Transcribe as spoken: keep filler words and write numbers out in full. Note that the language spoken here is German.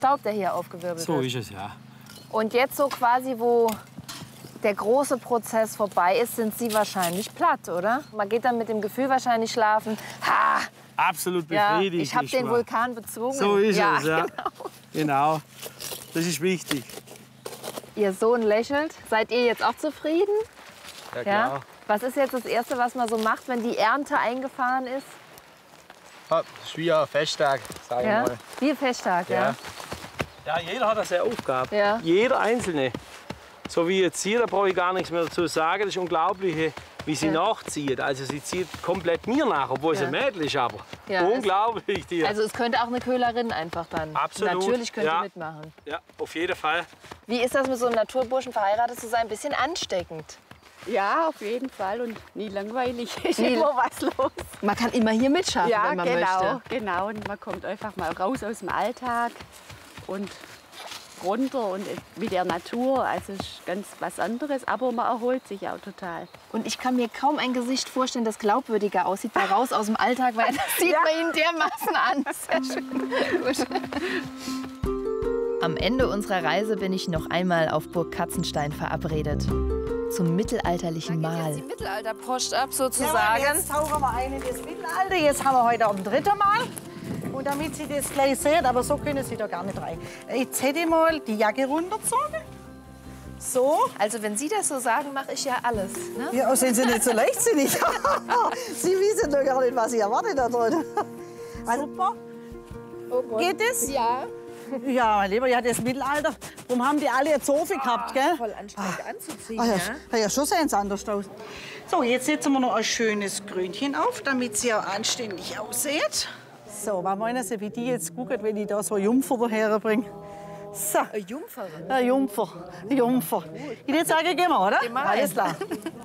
Staub, der hier aufgewirbelt So wird. ist es, ja. Und jetzt so quasi, wo der große Prozess vorbei ist, sind Sie wahrscheinlich platt, oder? Man geht dann mit dem Gefühl wahrscheinlich schlafen, ha, Absolut ja, befriedigt. ich habe ist den man. Vulkan bezwungen. So ist ja, es, ja. Genau. Genau. Das ist wichtig. Ihr Sohn lächelt. Seid ihr jetzt auch zufrieden? Ja, klar. Ja. Was ist jetzt das Erste, was man so macht, wenn die Ernte eingefahren ist? Das ist wie ein Festtag, sag ich Ja? mal. Wie ein Festtag, ja. Ja. Ja, jeder hat seine Aufgabe. Ja. Jeder Einzelne. So wie jetzt hier, da brauche ich gar nichts mehr dazu sagen. Das ist unglaublich, wie sie Ja. nachzieht. Also sie zieht komplett mir nach, obwohl Ja. sie ein Mädel ist. Aber Ja, unglaublich. Die. Also es könnte auch eine Köhlerin einfach dann. Absolut, Natürlich könnte ja. mitmachen. Ja, auf jeden Fall. Wie ist das, mit so einem Naturburschen verheiratet zu sein? Ein bisschen ansteckend. Ja, auf jeden Fall und nie langweilig. Ist Nie- immer was los. Man kann immer hier mitschaffen, Ja, wenn man genau, möchte. genau. Und man kommt einfach mal raus aus dem Alltag und runter und mit der Natur. Also es ist ganz was anderes, aber man erholt sich auch total. Und ich kann mir kaum ein Gesicht vorstellen, das glaubwürdiger aussieht, mal raus aus dem Alltag, weil das sieht bei Ihnen dermaßen an. Sehr schön. Gut. Am Ende unserer Reise bin ich noch einmal auf Burg Katzenstein verabredet. Zum mittelalterlichen Mahl. Die Mittelalterpost ab Ja, sozusagen. jetzt tauchen wir ein in das Mittelalter. Jetzt haben wir heute am dritten Mal. Und damit Sie das gleich sehen, aber so können Sie da gar nicht rein. Jetzt hätte ich mal die Jacke runtergezogen. So. Also wenn Sie das so sagen, mache ich ja alles. Ne? Ja, sind Sie nicht so leichtsinnig? Sie wissen doch gar nicht, was ich erwartet da drin. Super. Geht das? Ja. Ja, mein Lieber, ja, das Mittelalter. Darum haben die alle eine Zofe gehabt, gell? Voll anstrengend anzuziehen. Ah, ja, ja. ja, ja, schon sehen sie anders aus. So, jetzt setzen wir noch ein schönes Krönchen auf, damit sie auch anständig aussieht. So, was meinen Sie, wie die jetzt gucken, wenn ich da so eine Jungfer daherbringe? So. Eine Jungferin. Eine Jungfer. Eine Jungfer. Ich würde sagen, gehen wir, oder? Gehen wir Alles rein. klar.